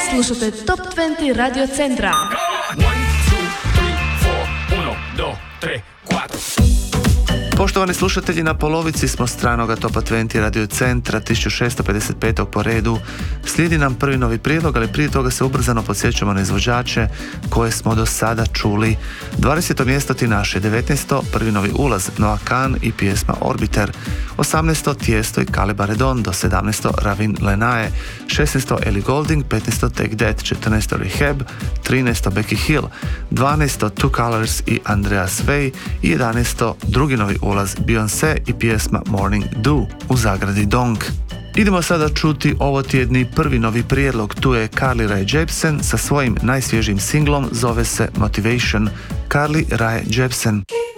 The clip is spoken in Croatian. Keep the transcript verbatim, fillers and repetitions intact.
Slušate Top dvadeset Radio Centra. Poštovani slušatelji, na polovici smo stranoga Topa dvadeset Radio Centra, tisuću šesto pedeset pet. po redu. Slijedi nam prvi novi prijedlog, ali prije toga se ubrzano podsjećamo na izvođače koje smo do sada čuli. dvadeseto mjesto Ti naše, devetnaesto prvi novi ulaz Noah Kahan i pjesma Orbiter, osamnaesto Tiesto i Kaliba Redondo, sedamnaesto Ravin Lenae, šesnaesto Ellie Goulding, petnaesto Take That, četrnaesto Rehab, trinaesto Becky Hill, dvanaesto Two Colors i Andreas Way i jedanaesto drugi novi ulaz Beyoncé i pjesma Morning Dew u zagradi Dong. Idemo sada čuti ovo tjedni prvi novi prijedlog. Tu je Carly Rae Jepsen sa svojim najsvježijim singlom, zove se Motivation. Carly Rae Jepsen.